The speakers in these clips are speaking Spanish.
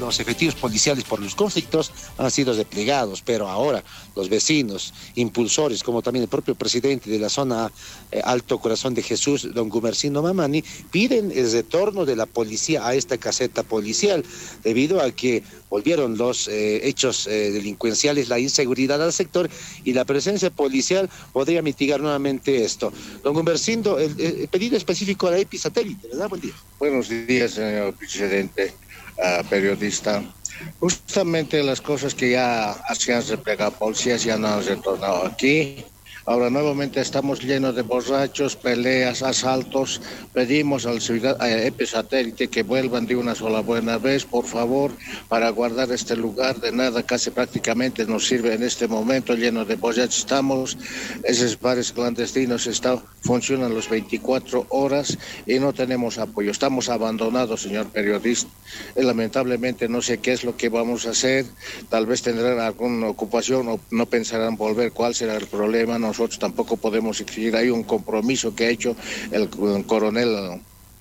los efectivos policiales por los conflictos han sido desplegados, pero ahora los vecinos, impulsores, como también el propio presidente de la zona Alto Corazón de Jesús, don Gumersindo Mamani, piden el retorno de la policía a esta caseta policial, debido a que volvieron los hechos delincuenciales, la inseguridad al sector, y la presencia policial podría mitigar nuevamente esto. Don Gumersindo, el pedido específico a la EPI satélite, ¿verdad? Buen día. Buenos días, señor presidente, periodista. Justamente las cosas que ya hacían replegar policías ya no han retornado aquí. Ahora nuevamente estamos llenos de borrachos, peleas, asaltos. Pedimos al ciudad EPI Satélite que vuelvan de una sola buena vez, por favor, para guardar este lugar. De nada casi prácticamente nos sirve en este momento lleno de borrachos. Estamos, esos bares clandestinos funcionan las 24 horas y no tenemos apoyo. Estamos abandonados, señor periodista. Lamentablemente no sé qué es lo que vamos a hacer. Tal vez tendrán alguna ocupación o no pensarán volver. ¿Cuál será el problema? Nosotros tampoco podemos exigir. Hay un compromiso que ha hecho el coronel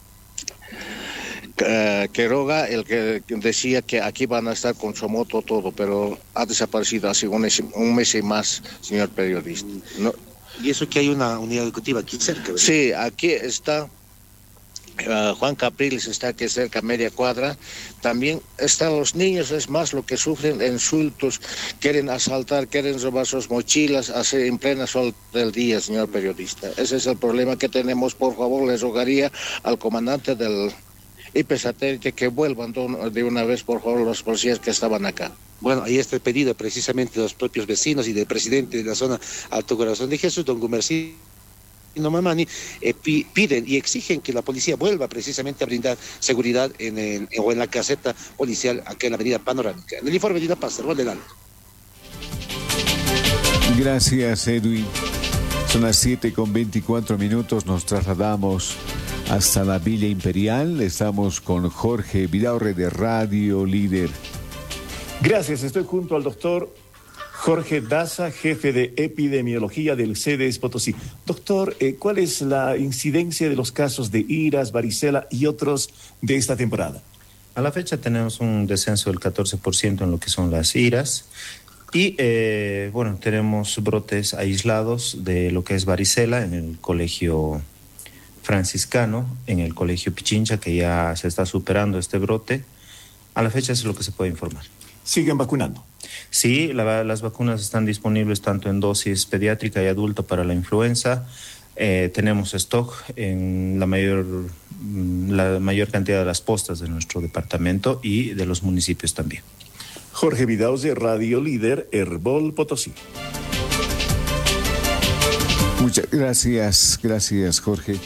Quiroga, el que decía que aquí van a estar con su moto todo, pero ha desaparecido hace un mes y más, señor periodista. No. Y eso que hay una unidad educativa aquí cerca, ¿verdad? Sí, aquí está. Juan Capriles está aquí cerca, media cuadra. También están los niños, es más, lo que sufren insultos, quieren asaltar, quieren robar sus mochilas, hacer en plena sol del día, señor periodista. Ese es el problema que tenemos. Por favor, les rogaría al comandante del EPI Satélite que vuelvan de una vez, por favor, los policías que estaban acá. Bueno, ahí está el pedido precisamente de los propios vecinos y del presidente de la zona Alto Corazón de Jesús, don Gumersindo Mamani, piden y exigen que la policía vuelva precisamente a brindar seguridad en la caseta policial acá en la avenida Panorámica. En el informe de Dina Paz, Rol del Alto. Gracias, Edwin. Son las 7:24. Nos trasladamos hasta la Villa Imperial. Estamos con Jorge Vidaurre de Radio Líder. Gracias, estoy junto al doctor Jorge Daza, jefe de epidemiología del CDS Potosí. Doctor, ¿cuál es la incidencia de los casos de iras, varicela y otros de esta temporada? A la fecha tenemos un descenso del 14% en lo que son las iras y, tenemos brotes aislados de lo que es varicela en el colegio franciscano, en el colegio Pichincha, que ya se está superando este brote. A la fecha es lo que se puede informar. ¿Siguen vacunando? Sí, las vacunas están disponibles tanto en dosis pediátrica y adulta para la influenza. Tenemos stock en la mayor cantidad de las postas de nuestro departamento y de los municipios también. Jorge Vidaurre, Radio Líder, Herbol, Potosí. Muchas gracias Jorge.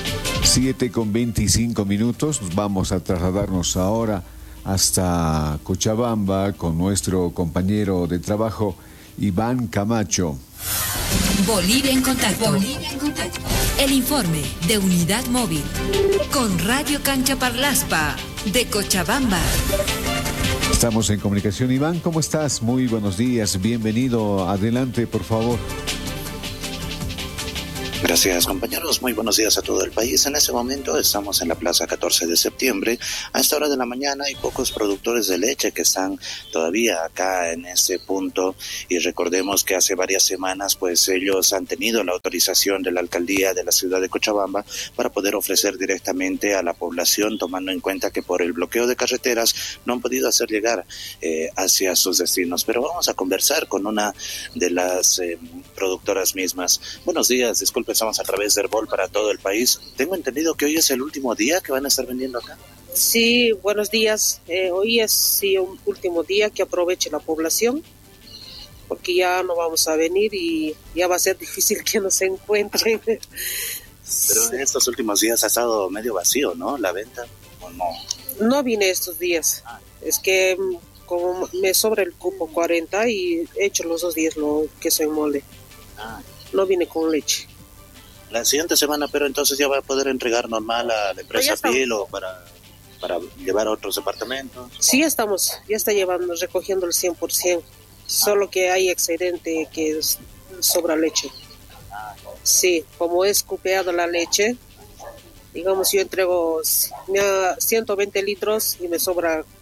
7:25. Vamos a trasladarnos ahora hasta Cochabamba con nuestro compañero de trabajo Iván Camacho. Bolivia en contacto. El informe de Unidad Móvil con Radio Cancha Parlaspa de Cochabamba. Estamos en comunicación. Iván, ¿cómo estás? Muy buenos días, bienvenido. Adelante, por favor. Gracias, compañeros. Muy buenos días a todo el país. En este momento estamos en la Plaza 14 de septiembre. A esta hora de la mañana hay pocos productores de leche que están todavía acá en este punto. Y recordemos que hace varias semanas, pues ellos han tenido la autorización de la alcaldía de la ciudad de Cochabamba para poder ofrecer directamente a la población, tomando en cuenta que por el bloqueo de carreteras no han podido hacer llegar hacia sus destinos. Pero vamos a conversar con una de las productoras mismas. Buenos días, disculpe. Estamos a través de Herbol para todo el país. Tengo entendido que hoy es el último día que van a estar vendiendo acá. Sí, buenos días. Hoy es un último día, que aproveche la población, porque ya no vamos a venir y ya va a ser difícil que nos encuentren. Pero en estos últimos días ha estado medio vacío, ¿no? La venta, ¿o no? No vine estos días. Es que como me sobra el cupo 40 y he hecho los 2 días lo queso en molde. No vine con leche. La siguiente semana, pero entonces ya va a poder entregar normal a la empresa PIL o para llevar a otros departamentos. Sí, ya está llevando, recogiendo el 100%. Solo que hay excedente, que sobra leche. Sí, como es cupeado la leche, digamos, yo entrego 120 litros y me sobra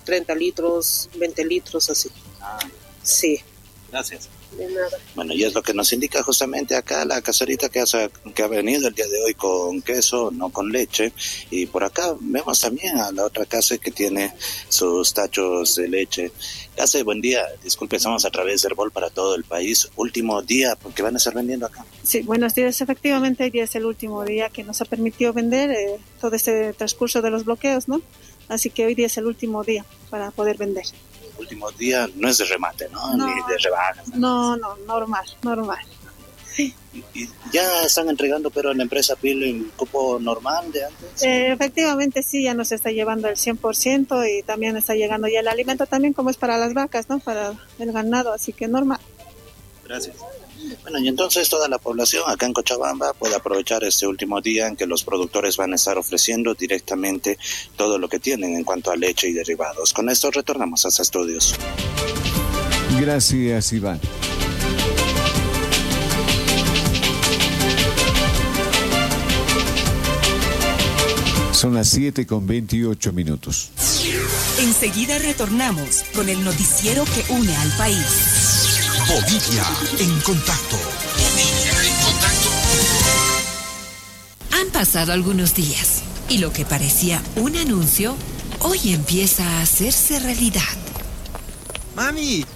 30 litros, 20 litros, así. Sí. Gracias. De nada. Bueno, y es lo que nos indica justamente acá la caserita que ha venido el día de hoy con queso, no con leche. Y por acá vemos también a la otra casa que tiene sus tachos de leche. Casa, buen día. Disculpe, estamos a través de Herbol para todo el país. Último día que van a estar vendiendo acá. Sí, buenos días. Efectivamente, hoy día es el último día que nos ha permitido vender todo este transcurso de los bloqueos, ¿no? Así que hoy día es el último día para poder vender. Último día no es de remate, ¿no? Ni de rebajas. No, normal. Sí. ¿Y ya están entregando, pero en la empresa PIL en cupo normal de antes? Efectivamente, sí, ya nos está llevando el 100% y también está llegando ya el alimento también, como es para las vacas, ¿no? Para el ganado, así que normal. Gracias. Bueno, y entonces toda la población acá en Cochabamba puede aprovechar este último día en que los productores van a estar ofreciendo directamente todo lo que tienen en cuanto a leche y derivados. Con esto retornamos a los estudios. Gracias, Iván. Son las 7:28. Enseguida retornamos con el noticiero que une al país. Bolivia en contacto. Han pasado algunos días y lo que parecía un anuncio hoy empieza a hacerse realidad. Mami,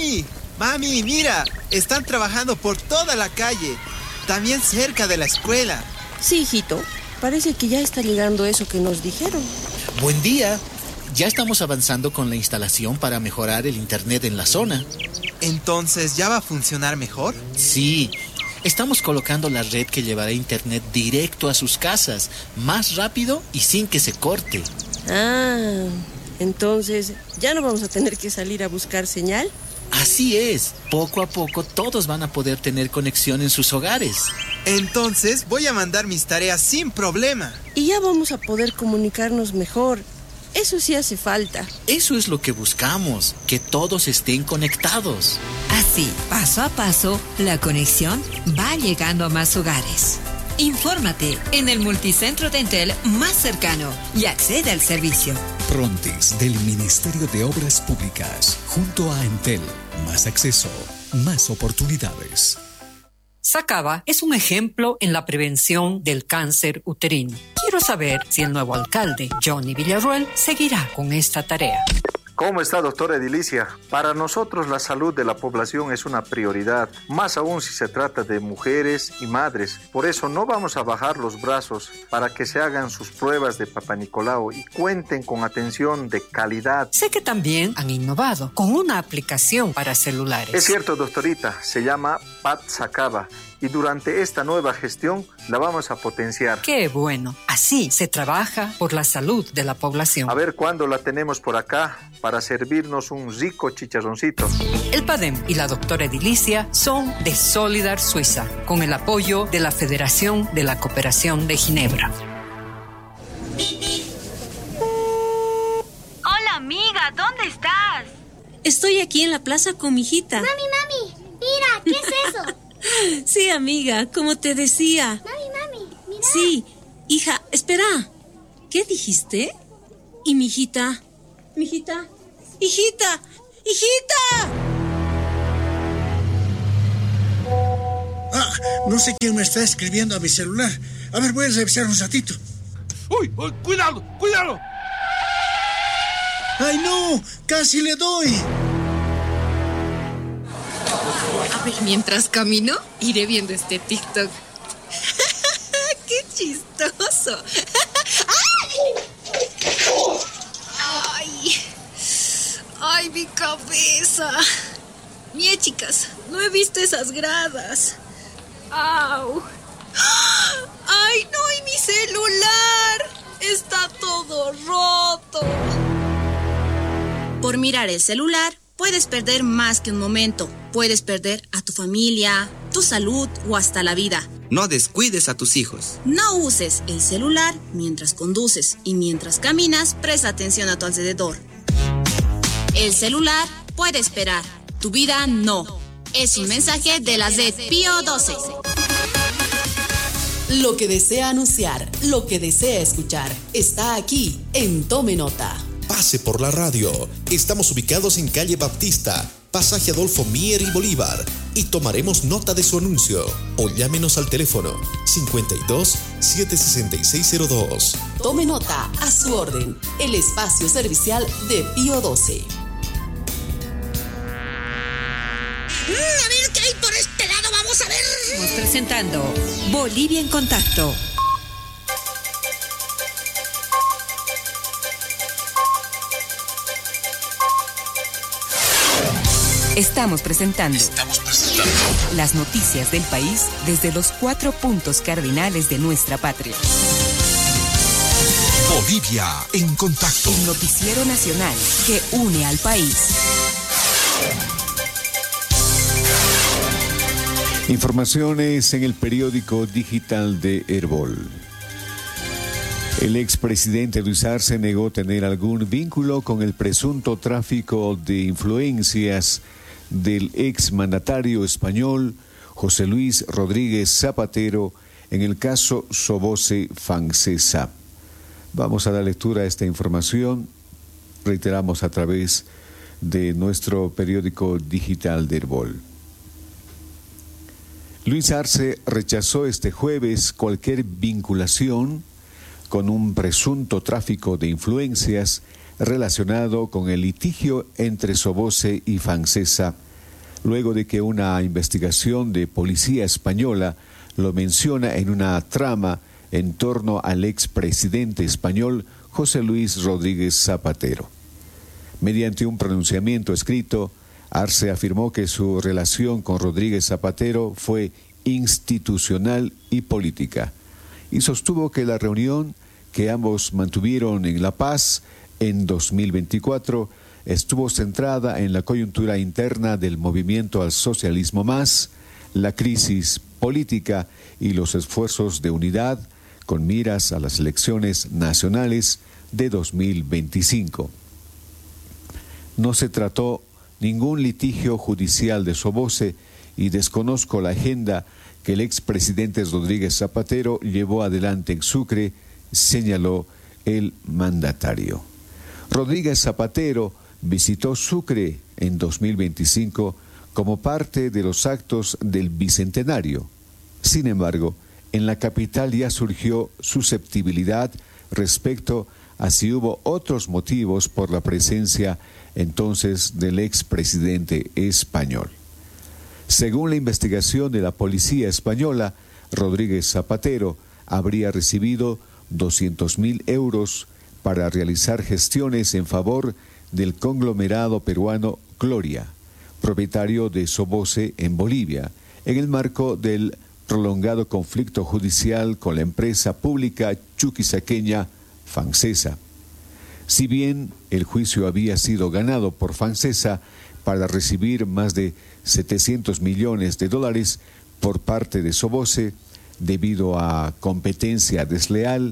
mira, están trabajando por toda la calle, también cerca de la escuela. Sí, hijito, parece que ya está llegando eso que nos dijeron. Buen día. Ya estamos avanzando con la instalación para mejorar el internet en la zona. ¿Entonces ya va a funcionar mejor? Sí, estamos colocando la red que llevará internet directo a sus casas, más rápido y sin que se corte. Ah, entonces, ¿ya no vamos a tener que salir a buscar señal? Así es, poco a poco todos van a poder tener conexión en sus hogares. Entonces voy a mandar mis tareas sin problema. Y ya vamos a poder comunicarnos mejor. Eso sí hace falta. Eso es lo que buscamos, que todos estén conectados. Así, paso a paso, la conexión va llegando a más hogares. Infórmate en el multicentro de Entel más cercano y accede al servicio. Prontis del Ministerio de Obras Públicas, junto a Entel. Más acceso, más oportunidades. Sacaba es un ejemplo en la prevención del cáncer uterino. Quiero saber si el nuevo alcalde, Johnny Villarroel, seguirá con esta tarea. ¿Cómo está, doctora Edilicia? Para nosotros la salud de la población es una prioridad, más aún si se trata de mujeres y madres. Por eso no vamos a bajar los brazos para que se hagan sus pruebas de Papá Nicolau y cuenten con atención de calidad. Sé que también han innovado con una aplicación para celulares. Es cierto, doctorita, se llama Pat Sacaba. Y durante esta nueva gestión la vamos a potenciar. ¡Qué bueno! Así se trabaja por la salud de la población. A ver cuándo la tenemos por acá para servirnos un rico chicharroncito. El PADEM y la doctora Edilicia son de Solidar Suiza, con el apoyo de la Federación de la Cooperación de Ginebra. Hola, amiga, ¿dónde estás? Estoy aquí en la plaza con mi hijita. Mami, mira, ¿qué es eso? Sí, amiga, como te decía. Mami, mira. Sí, hija, espera. ¿Qué dijiste? ¿Y mi hijita? ¿Mi hijita? ¡Hijita! ¡Hijita! No sé quién me está escribiendo a mi celular. A ver, voy a revisar un ratito. ¡Uy! ¡Cuidado! ¡Ay, no! ¡Casi le doy! A ver, mientras camino, iré viendo este TikTok. ¡Qué chistoso! ¡Ay, mi cabeza! Mire, chicas, no he visto esas gradas. ¡Au! ¡Ay, no! ¡Y mi celular! ¡Está todo roto! Por mirar el celular, puedes perder más que un momento. Puedes perder a tu familia, tu salud o hasta la vida. No descuides a tus hijos. No uses el celular mientras conduces y mientras caminas, presta atención a tu alrededor. El celular puede esperar, tu vida no. Es un mensaje de la red Pío 12. Lo que desea anunciar, lo que desea escuchar, está aquí en Tome Nota. pase por la radio. Estamos ubicados en calle Baptista, pasaje Adolfo Mier y Bolívar, y tomaremos nota de su anuncio. O llámenos al teléfono 52-76602. Tome nota, a su orden, el espacio servicial de Pío 12. A ver qué hay por este lado, vamos a ver. Estamos presentando Bolivia en Contacto. Estamos presentando las noticias del país desde los 4 puntos cardinales de nuestra patria. Bolivia en Contacto. El noticiero nacional que une al país. Informaciones en el periódico digital de Herbol. El expresidente Luis Arce negó tener algún vínculo con el presunto tráfico de influencias del exmandatario español José Luis Rodríguez Zapatero en el caso Soboce Fancesa. Vamos a dar lectura a esta información, reiteramos, a través de nuestro periódico digital de Herbol. Luis Arce rechazó este jueves cualquier vinculación con un presunto tráfico de influencias relacionado con el litigio entre Soboce y Fancesa, luego de que una investigación de policía española lo menciona en una trama en torno al expresidente español José Luis Rodríguez Zapatero. Mediante un pronunciamiento escrito, Arce afirmó que su relación con Rodríguez Zapatero fue institucional y política, y sostuvo que la reunión que ambos mantuvieron en La Paz en 2024 estuvo centrada en la coyuntura interna del movimiento al socialismo más, la crisis política y los esfuerzos de unidad con miras a las elecciones nacionales de 2025. No se trató ningún litigio judicial de Soboce y desconozco la agenda que el expresidente Rodríguez Zapatero llevó adelante en Sucre, señaló el mandatario. Rodríguez Zapatero visitó Sucre en 2025 como parte de los actos del Bicentenario. Sin embargo, en la capital ya surgió susceptibilidad respecto a si hubo otros motivos por la presencia entonces del expresidente español. Según la investigación de la policía española, Rodríguez Zapatero habría recibido 200.000 euros para realizar gestiones en favor del conglomerado peruano Gloria, propietario de Soboce en Bolivia, en el marco del prolongado conflicto judicial con la empresa pública chuquisaqueña Fancesa. Si bien el juicio había sido ganado por Fancesa para recibir más de $700 millones por parte de Soboce debido a competencia desleal,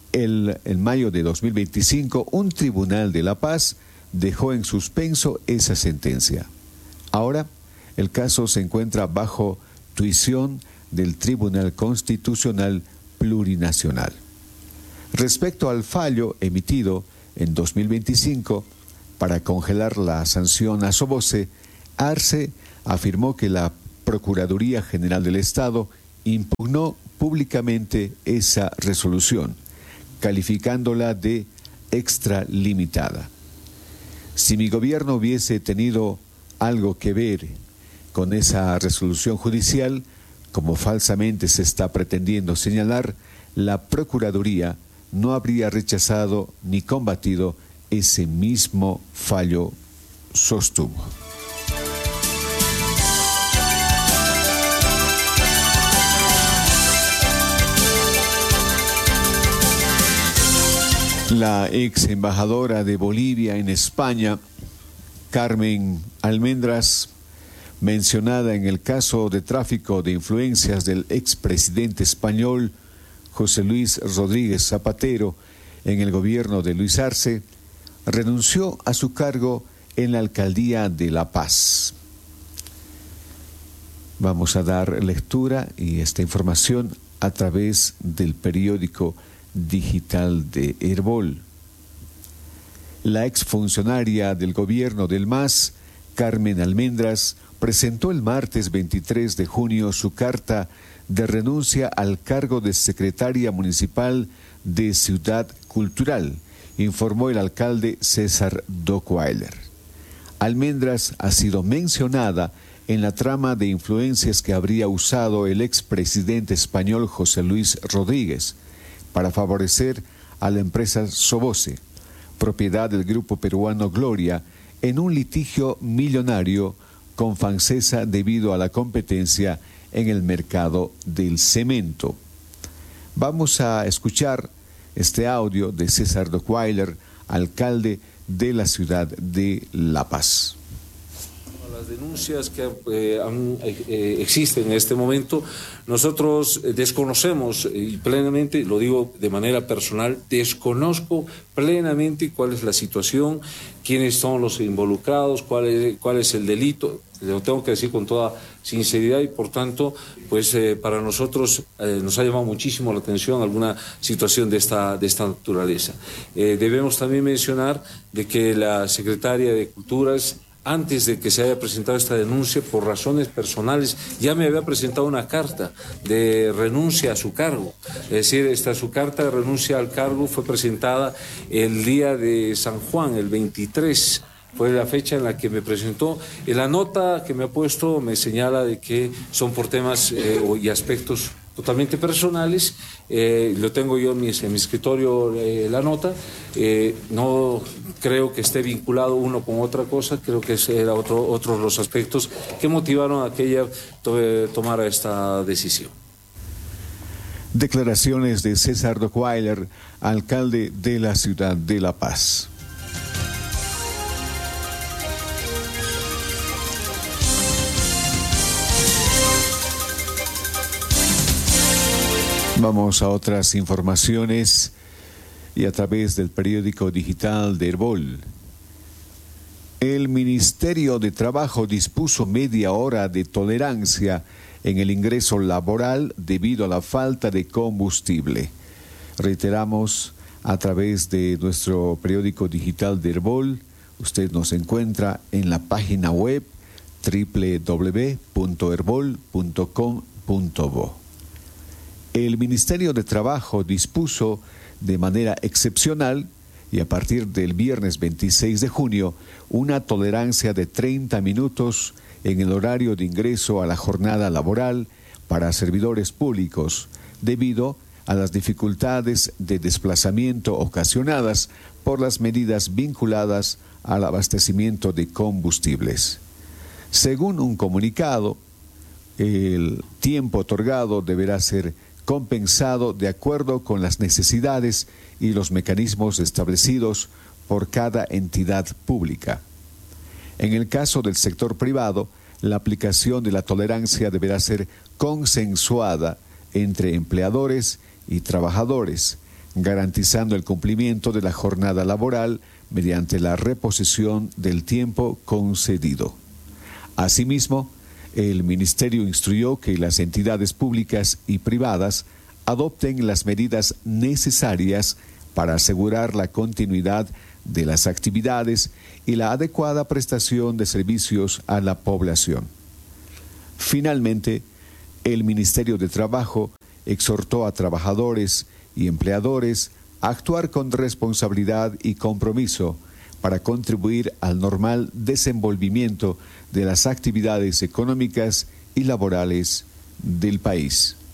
en mayo de 2025 un tribunal de La Paz dejó en suspenso esa sentencia. Ahora el caso se encuentra bajo tuición del Tribunal Constitucional Plurinacional. Respecto al fallo emitido en 2025 para congelar la sanción a Soboce, Arce afirmó que la Procuraduría General del Estado impugnó públicamente esa resolución, calificándola de extralimitada. Si mi gobierno hubiese tenido algo que ver con esa resolución judicial, como falsamente se está pretendiendo señalar, la Procuraduría no habría rechazado ni combatido ese mismo fallo, sostuvo. La ex embajadora de Bolivia en España, Carmen Almendras, mencionada en el caso de tráfico de influencias del expresidente español José Luis Rodríguez Zapatero en el gobierno de Luis Arce, renunció a su cargo en la alcaldía de La Paz. Vamos a dar lectura y esta información a través del periódico digital de Herbol. La exfuncionaria del gobierno del MAS, Carmen Almendras, presentó el martes 23 de junio su carta de renuncia al cargo de secretaria municipal de Ciudad Cultural, informó el alcalde César Dockweiler. Almendras ha sido mencionada en la trama de influencias que habría usado el expresidente español José Luis Rodríguez para favorecer a la empresa Soboce, propiedad del grupo peruano Gloria, en un litigio millonario con Fancesa debido a la competencia en el mercado del cemento. Vamos a escuchar este audio de César Dockweiler, alcalde de la ciudad de La Paz. Las denuncias que existen en este momento, nosotros desconocemos y plenamente, lo digo de manera personal, desconozco plenamente cuál es la situación, quiénes son los involucrados, cuál es el delito. Lo tengo que decir con toda sinceridad y por tanto, pues para nosotros nos ha llamado muchísimo la atención alguna situación de esta naturaleza. Debemos también mencionar de que la secretaria de Culturas, antes de que se haya presentado esta denuncia, por razones personales, ya me había presentado una carta de renuncia a su cargo. Es decir, su carta de renuncia al cargo fue presentada el día de San Juan, el 23, fue la fecha en la que me presentó. En la nota que me ha puesto me señala de que son por temas y aspectos totalmente personales. Lo tengo yo en mi escritorio, la nota. No creo que esté vinculado uno con otra cosa, creo que era otros los aspectos que motivaron a que ella tomara esta decisión. Declaraciones de César Dockweiler, alcalde de la ciudad de La Paz. Vamos a otras informaciones y a través del periódico digital de Herbol. El Ministerio de Trabajo dispuso media hora de tolerancia en el ingreso laboral debido a la falta de combustible. Reiteramos, a través de nuestro periódico digital de Herbol, usted nos encuentra en la página web www.herbol.com.bo. El Ministerio de Trabajo dispuso de manera excepcional y a partir del viernes 26 de junio una tolerancia de 30 minutos en el horario de ingreso a la jornada laboral para servidores públicos debido a las dificultades de desplazamiento ocasionadas por las medidas vinculadas al abastecimiento de combustibles. Según un comunicado, el tiempo otorgado deberá ser compensado de acuerdo con las necesidades y los mecanismos establecidos por cada entidad pública. En el caso del sector privado, la aplicación de la tolerancia deberá ser consensuada entre empleadores y trabajadores, garantizando el cumplimiento de la jornada laboral mediante la reposición del tiempo concedido. Asimismo, el Ministerio instruyó que las entidades públicas y privadas adopten las medidas necesarias para asegurar la continuidad de las actividades y la adecuada prestación de servicios a la población. Finalmente, el Ministerio de Trabajo exhortó a trabajadores y empleadores a actuar con responsabilidad y compromiso para contribuir al normal desenvolvimiento de las actividades económicas y laborales del país.